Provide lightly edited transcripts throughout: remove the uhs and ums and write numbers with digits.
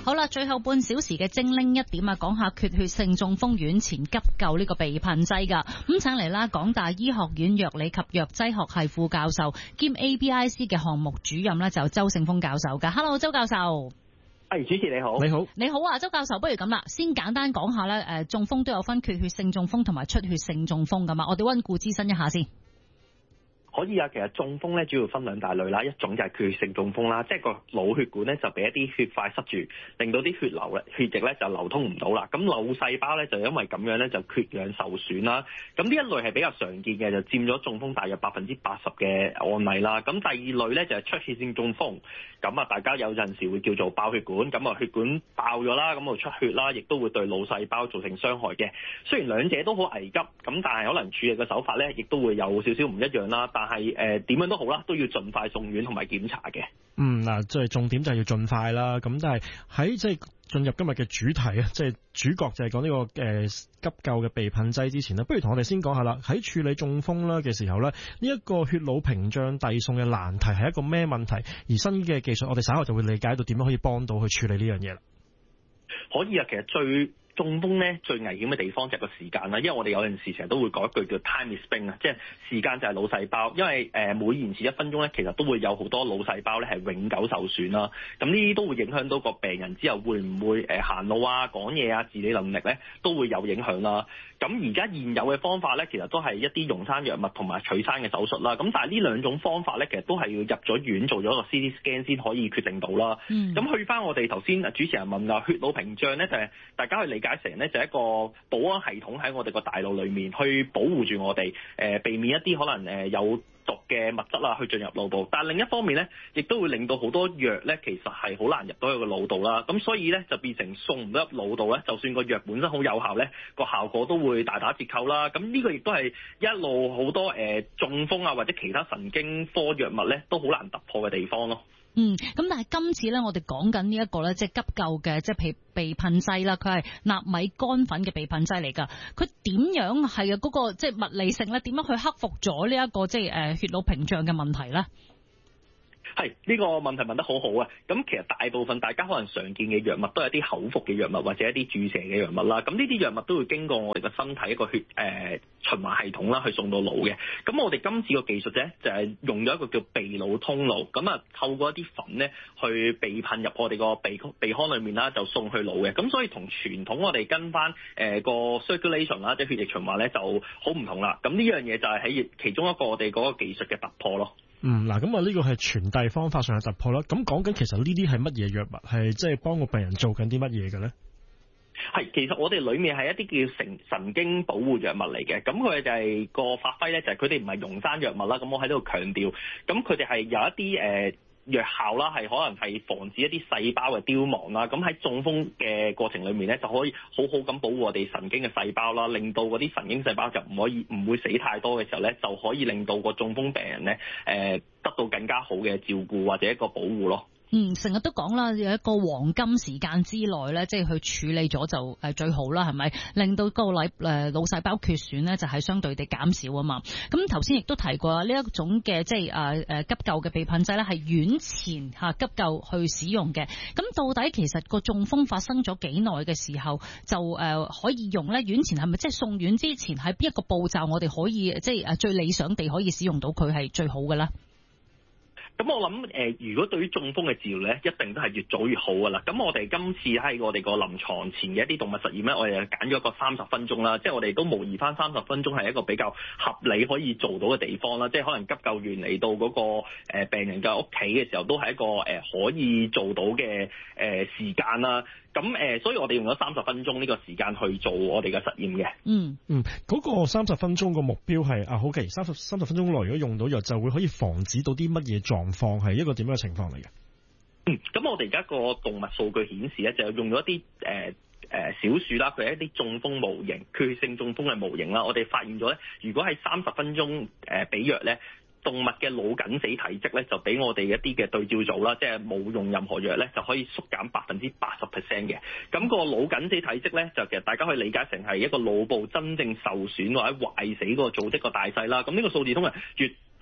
好啦，最後半小時嘅精靈一點啊，講下缺血性中風院前急救呢個避噴劑噶。咁請嚟啦，港大醫學院藥理及藥劑學系副教授兼 ABIC 嘅項目主任咧，就周聖峰教授噶。Hello， 周教授。 主持你好。 你好啊，周教授，不如咁啦，先簡單講下咧，中風都有分缺血性中風同埋出血性中風噶嘛，我哋溫故知新一下先。 可以啊，其實中風咧主要分兩大類啦，一種就係缺血性中風啦，即係個腦血管咧就俾一啲血塊塞住，令到啲血液咧就流通唔到啦。咁腦細胞咧就因為咁樣咧就缺氧受損啦。咁呢一類係比較常見嘅，就佔咗中風大約80%嘅案例啦。咁第二類咧就係出血性中風，咁啊大家有陣時會叫做爆血管，咁啊血管爆咗啦，咁就出血啦，亦都會對腦細胞造成傷害嘅。雖然兩者都好危急，咁但係可能處理嘅手法咧亦都會有少少唔一樣啦。但係點樣都好啦，都要盡快送院同埋檢查嘅。 嗱，即係重點就係要盡快啦。咁但係喺即係進入今日嘅主題啊，即係主角就係講呢個急救嘅避噴劑之前呢，不如同我哋先講下啦。喺處理中風啦嘅時候呢，呢一個血腦屏障遞送嘅難題係一個咩問題？而新嘅技術，我哋稍後就會理解到點樣可以幫到去處理呢樣嘢啦。 可以啊，其實中風咧最危險嘅地方就係個時間啦，因為我哋有陣時成日都會講一句叫 time is sping 啊，即係時間就係腦細胞，因為每延遲1分鐘咧，其實都會有好多腦細胞咧係永久受損啦。咁呢啲都會影響到個病人之後會唔會行路啊、講嘢啊、自理能力咧都會有影響啦。咁而家現有嘅方法咧，其實都係一啲溶栓藥物同埋取栓嘅手術啦。咁但係呢兩種方法咧，其實都係要入咗院做咗個 CT scan 先可以決定到啦。咁去翻我哋頭先主持人問啊，血腦屏障咧就係大家去理解成咧就係一個保安系統喺我哋個大腦裏面去保護住我哋，避免一啲可能有毒嘅物質啦去進入腦部。但係另一方面咧，亦都會令到好多藥咧其實係好難入到去個腦度啦。咁所以咧就變成送唔到入腦度咧，就算個藥本身好有效咧，個效果都會大打折扣啦。咁呢個亦都係一路好多中風啊或者其他神經科藥物咧都好難突破嘅地方咯。 咁但係今次咧，我哋講緊呢一個咧，即係急救嘅，即係避噴劑啦，佢係納米乾粉嘅避噴劑嚟㗎。佢點樣係嗰個即係物理性咧？點樣去克服咗呢一個即係血腦屏障嘅問題咧？ 係呢個問題問得好好啊！咁其實大部分大家可能常見嘅藥物都係啲口服嘅藥物或者一啲注射嘅藥物啦。咁呢啲藥物都會經過我哋個身體一個血循環系統啦，去送到腦嘅。咁我哋今次個技術咧就係用咗一個叫鼻腦通路，咁啊透過一啲粉咧去鼻噴入我哋個鼻腔裏面啦，就送去腦嘅。咁所以同傳統我哋跟翻個 circulation 啦，即係血液循環咧就好唔同啦。咁呢樣嘢就係喺其中一個我哋嗰個技術嘅突破咯。 嗱，咁啊呢個係傳遞方法上嘅突破啦。咁講緊其實呢啲係乜嘢藥物，係即係幫個病人做緊啲乜嘢嘅咧？ 係，其實我哋裏面係一啲叫神經保護藥物嚟嘅。咁佢就係個發揮咧，就係佢哋唔係溶栓藥物啦。咁我喺度強調，咁佢哋係有一啲藥效啦，係可能係防止一啲細胞嘅凋亡啦。咁喺中風嘅過程裏面咧，就可以好好咁保護我哋神經嘅細胞啦，令到嗰啲神經細胞就唔會死太多嘅時候咧，就可以令到個中風病人咧得到更加好嘅照顧或者一個保護咯。 成日都講啦，有一個黃金時間之內咧，即係去處理咗就最好啦，係咪？令到個腦細胞缺損咧，就係相對地減少啊嘛。咁頭先亦都提過呢一種嘅即係急救嘅避噴劑咧，係院前急救去使用嘅。咁到底其實個中風發生咗幾耐嘅時候就可以用咧？院前係咪即係送院之前喺邊一個步驟我哋可以即係最理想地可以使用到佢係最好嘅咧？ 咁我諗如果對於中風嘅治療咧，一定都係越早越好噶啦。咁我哋今次喺我哋個臨床前嘅一啲動物實驗咧，我哋揀咗個30分鐘啦，即係我哋都模擬翻30分鐘係一個比較合理可以做到嘅地方啦。即係可能急救員嚟到嗰個病人嘅屋企嘅時候，都係一個可以做到嘅時間啦。咁所以我哋用咗30分鐘呢個時間去做我哋嘅實驗嘅。 嗰個30分鐘個目標係好奇，30分鐘內如果用到藥，就會可以防止到啲乜嘢狀況，係一個點樣嘅情況嚟嘅？ 咁我哋而家個動物數據顯示咧，就用咗一啲小鼠啦，佢係一啲中風模型、缺血性中風嘅模型啦。我哋發現咗咧，如果係30分鐘俾藥咧，動物嘅腦緊死體積咧，就俾我哋一啲嘅對照組啦，即係冇用任何藥咧，就可以縮減80% 嘅。咁個腦緊死體積咧，就其實大家可以理解成係一個腦部真正受損或者壞死個組織個大細啦。咁呢個數字通常越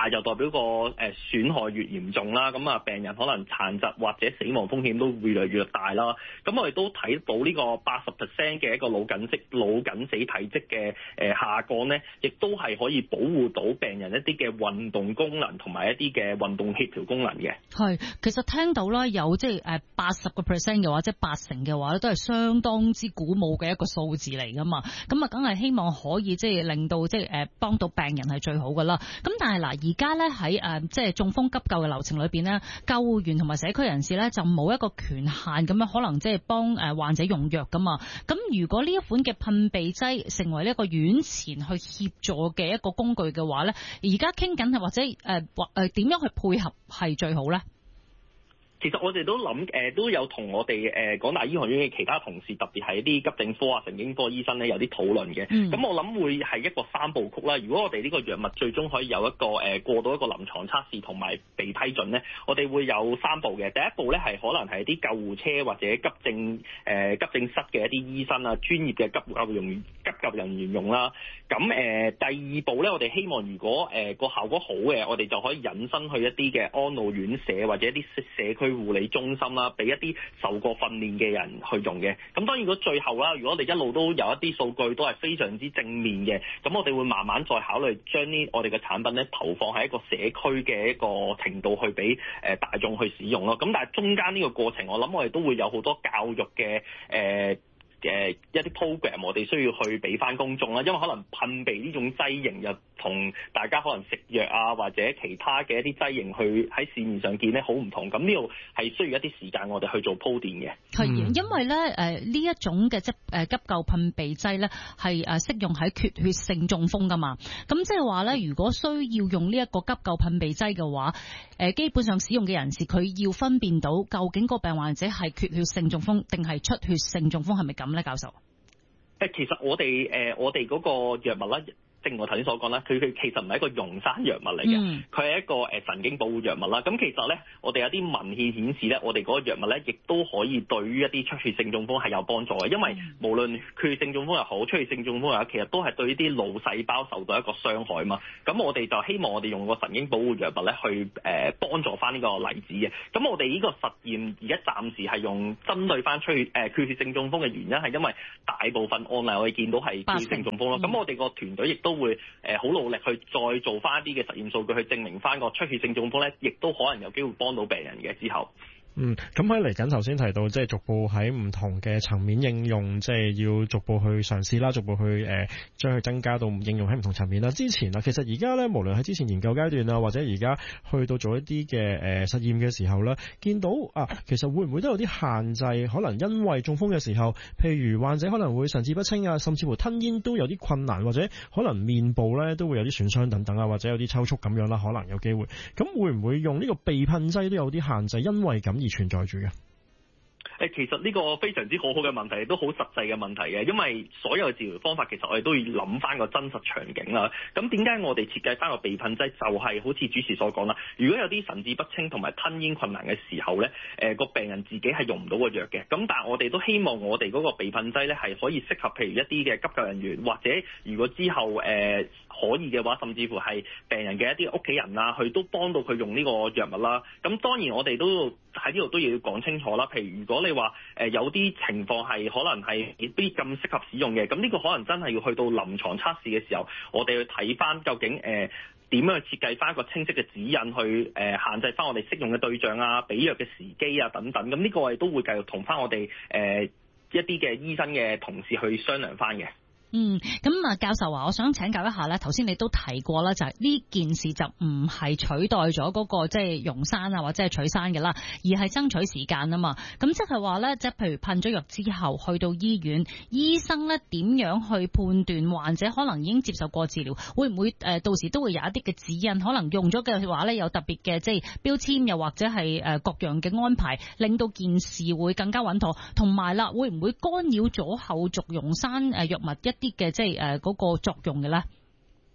大就代表個損害越嚴重啦，咁啊病人可能殘疾或者死亡風險都會越嚟越大啦。咁我哋都睇到呢個80% 嘅一個腦緊死體積嘅下降咧，亦都係可以保護到病人一啲嘅運動功能同埋一啲嘅運動協調功能嘅。 係，其實聽到啦，有即係80% 嘅話，即係80%嘅話咧，都係相當之鼓舞嘅一個數字嚟噶嘛。咁啊，梗係希望可以即係令到即係幫到病人係最好噶啦。咁但係嗱，而家咧喺即係中風急救嘅流程裏邊咧，救護員同埋社區人士咧就冇一個權限咁樣，可能即係幫患者用藥噶嘛。咁如果呢一款嘅噴鼻劑成為呢一個院前去協助嘅一個工具嘅話咧，而家傾緊係或者點樣去配合係最好咧？ 其實我哋都諗都有同我哋港大醫學院嘅其他同事，特別係一啲急症科啊、神經科醫生咧，有啲討論嘅。咁我諗會係一個三部曲啦。如果我哋呢個藥物最終可以有一個過到一個臨床測試同埋被批准咧，我哋會有三步嘅。第一步咧係可能係一啲救護車或者急症室嘅一啲醫生啊、專業嘅急救人員用啦。咁第二步咧，我哋希望如果個效果好嘅，我哋就可以引申去一啲嘅安老院舍或者一啲社區護理中心啦，俾一啲受過訓練嘅人去用嘅。咁當然如果最後啦，如果我哋一路都有一啲數據都係非常之正面嘅，咁我哋會慢慢再考慮將我哋嘅產品咧投放喺一個社區嘅一個程度去俾大眾去使用咯。咁但係中間呢個過程，我諗我哋都會有好多教育嘅一啲 program 我哋需要去俾翻公眾啦，因為可能噴鼻呢種劑型又同大家可能食藥啊或者其他嘅一啲劑型去喺市面上見咧好唔同，咁呢度係需要一啲時間我哋去做鋪墊嘅。 係，因為咧呢一種嘅急救噴鼻劑咧係適用喺缺血性中風噶嘛，咁即係話咧如果需要用呢一個急救噴鼻劑嘅話，基本上使用嘅人士佢要分辨到究竟個病患者係缺血性中風定係出血性中風，係咪咁咧，教授？ 其實我哋嗰個藥物咧，正如我頭先所講啦，佢其實唔係一個溶山藥物嚟嘅，佢係一個神經保護藥物啦。咁其實咧，我哋有啲文獻顯示咧，我哋嗰個藥物咧，亦都可以對於一啲出血性中風係有幫助嘅。因為無論缺血性中風又好，出血性中風又好，其實都係對呢啲腦細胞受到一個傷害嘛。咁我哋就希望我哋用個神經保護藥物咧，去幫助翻呢個例子嘅。咁我哋呢個實驗而家暫時係用針對翻缺血性中風嘅原因係因為大部分案例我哋見到係缺血性中風咯。咁我哋個團隊亦都會好努力去再做翻一啲嘅實驗數據，去證明翻個出血性中風咧，亦都可能有機會幫到病人嘅之後。 咁喺嚟緊頭先提到，即係逐步喺唔同嘅層面應用，即係要逐步去嘗試啦，逐步去將佢增加到應用喺唔同層面啦。之前其實而家咧，無論喺之前研究階段啊，或者而家去到做一啲嘅實驗嘅時候咧，見到其實會唔會都有啲限制？可能因為中風嘅時候，譬如患者可能會神志不清啊，甚至乎吞咽都有啲困難，或者可能面部咧都會有啲損傷等等啊，或者有啲抽搐咁樣啦，可能有機會。咁會唔會用呢個鼻噴劑都有啲限制？因為咁而存在住嘅。 其實呢個非常之好嘅問題，都好實際嘅問題嘅，因為所有治療方法其實我哋都要諗翻個真實場景啦。咁點解我哋設計翻個鼻噴劑就係好似主持所講啦？如果有啲神志不清同埋吞咽困難嘅時候咧，個病人自己係用唔到個藥嘅。咁但係我哋都希望我哋嗰個鼻噴劑咧係可以適合譬如一啲嘅急救人員，或者如果之後可以嘅話，甚至乎係病人嘅一啲屋企人啊，佢都幫到佢用呢個藥物啦。咁當然我哋都喺呢度都要講清楚啦。譬如如果你話有啲情況係可能係未必咁適合使用嘅，咁呢個可能真係要去到臨床測試嘅時候，我哋去睇翻究竟點樣去設計翻一個清晰嘅指引去限制翻我哋適用嘅對象啊、俾藥嘅時機啊等等。咁呢個我哋都會繼續同翻我哋一啲嘅醫生嘅同事去商量翻嘅。 咁教授話，我想請教一下咧，頭先你都提過啦，就係呢件事就唔係取代咗嗰個即係溶山啊或者係取山嘅啦，而係爭取時間啊嘛。咁即係話咧，即係譬如噴咗藥之後去到醫院，醫生咧點樣去判斷患者可能已經接受過治療，會唔會到時都會有一啲嘅指引，可能用咗嘅話咧有特別嘅即係標籤，又或者係各樣嘅安排，令到件事會更加穩妥，同埋啦會唔會干擾咗後續溶山藥物一啲嘅即係嗰個作用嘅咧？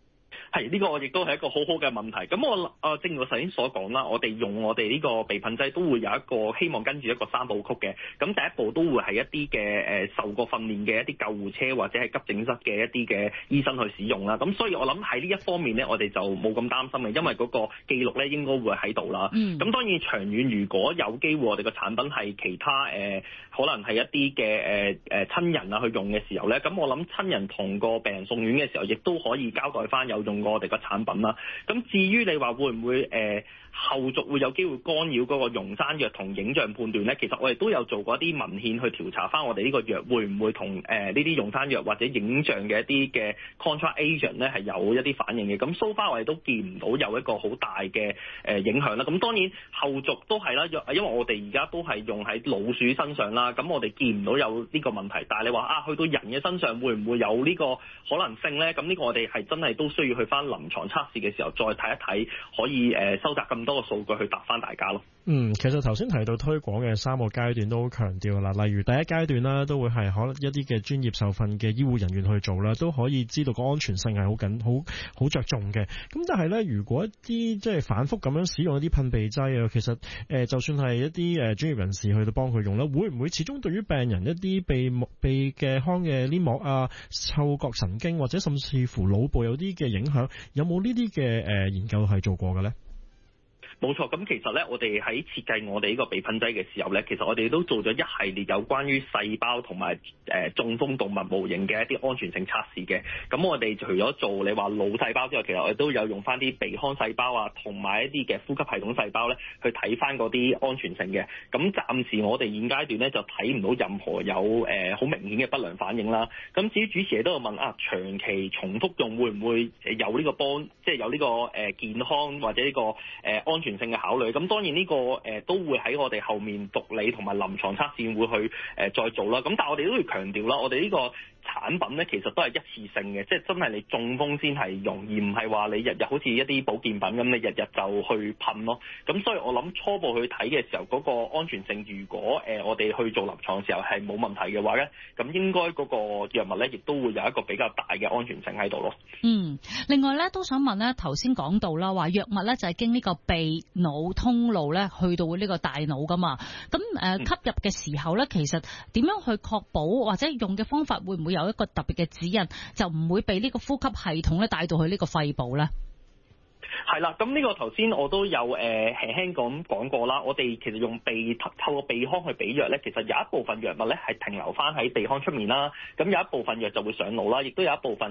係呢個亦都係一個好好嘅問題。咁我正如我頭先所講啦，我哋用我哋呢個避噴劑都會有一個希望跟住一個三部曲嘅。咁第一步都會係一啲嘅受過訓練嘅一啲救護車或者係急症室嘅一啲嘅醫生去使用啦。咁所以我諗喺呢一方面咧，我哋就冇咁擔心嘅，因為嗰個記錄咧應該會喺度啦。咁當然長遠如果有機會我哋個產品係其他可能係一啲嘅親人啊去用嘅時候咧，咁我諗親人同個病人送院嘅時候，亦都可以交代翻有用過我哋個產品啦。咁至於你話會唔會後續會有機會干擾嗰個容山藥同影像判斷咧？其實我哋都有做過一啲文獻去調查翻我哋呢個藥會唔會同呢啲容山藥或者影像嘅一啲嘅 contra agent 咧係有一啲反應嘅。咁 so far 我哋都見唔到有一個好大嘅影響啦。咁當然後續都係啦，因為我哋而家都係用喺老鼠身上啦，咁我哋見唔到有呢個問題。但係你話去到人嘅身上會唔會有呢個可能性咧？咁呢個我哋係真係都需要去翻臨床測試嘅時候再睇一睇，可以收集咁多個數據去答翻大家咯。 其實頭先提到推廣嘅3個階段都好強調啦，例如第一階段啦，都會係可能一啲嘅專業受訓嘅醫護人員去做啦，都可以知道個安全性係好着重嘅。咁但係咧，如果一啲即係反覆咁樣使用一啲噴鼻劑啊，其實就算係一啲專業人士去到幫佢用啦，會唔會始終對於病人一啲鼻嘅腔嘅黏膜啊、嗅覺神經或者甚至乎腦部有啲嘅影響？有冇呢啲嘅研究係做過嘅咧？ 冇錯，咁其實咧，我哋喺設計我哋呢個避噴劑嘅時候咧，其實我哋都做咗一系列有關於細胞同埋中風動物模型嘅一啲安全性測試嘅。咁我哋除咗做你話腦細胞之外，其實我哋都有用翻啲鼻腔細胞啊，同埋一啲嘅呼吸系統細胞咧，去睇翻嗰啲安全性嘅。咁暫時我哋現階段咧就睇唔到任何有好明顯嘅不良反應啦。咁至於主持人都有問長期重複用會唔會有呢個即係有呢個健康或者呢個安全性嘅考慮，咁當然呢個都會喺我哋後面毒理同埋臨床測試會去再做啦。咁但係我哋都要強調啦，我哋呢個產品咧其實都係一次性嘅，即係真係你中風先係用，而唔係話你日日好似一啲保健品咁，你日日就去噴咯。咁所以我諗初步去睇嘅時候，嗰個安全性如果我哋去做臨床嘅時候係冇問題嘅話咧，咁應該嗰個藥物咧亦都會有一個比較大嘅安全性喺度咯。 另外咧都想問咧，頭先講到啦，話藥物咧就係經呢個鼻腦通路咧去到呢個大腦噶嘛，咁吸入嘅時候咧，其實點樣去確保或者用嘅方法會唔會有一個特別嘅指引，就唔會被呢個呼吸系統咧帶到去呢個肺部咧？ 係啦，咁呢個頭先我都有輕輕咁講過啦。我哋其實用透過鼻腔去俾藥咧，其實有一部分藥物咧係停留翻喺鼻腔出面啦，咁有一部分藥就會上腦啦，亦都有一部分